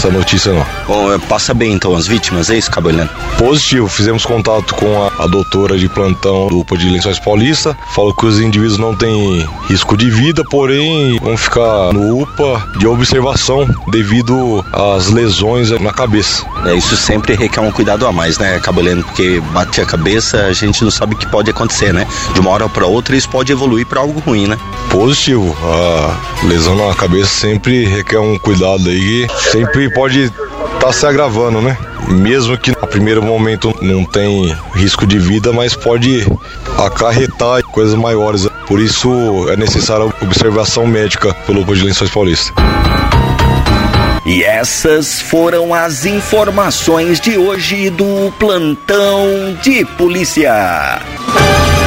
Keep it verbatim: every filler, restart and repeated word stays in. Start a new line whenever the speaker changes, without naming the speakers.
essa notícia não.
Bom, passa bem então as vítimas, é isso, Cabo Heleno?
Positivo, fizemos contato com a, a doutora de plantão do U P A de Lençóis Paulista, falou que os indivíduos não têm risco de vida, porém vão ficar no U P A de observação devido às lesões na cabeça.
É, isso sempre requer um cuidado a mais, né, Cabo Heleno? Porque bate a cabeça, a gente não sabe o que pode acontecer, né? De uma hora para outra isso pode evoluir para algo ruim, né?
Positivo, a lesão na cabeça sempre requer um cuidado aí, que sempre pode tá se agravando, né? Mesmo que no primeiro momento não tem risco de vida, mas pode acarretar coisas maiores. Por isso é necessária a observação médica pelo U P A de Lençóis Paulista.
E essas foram as informações de hoje do Plantão de Polícia.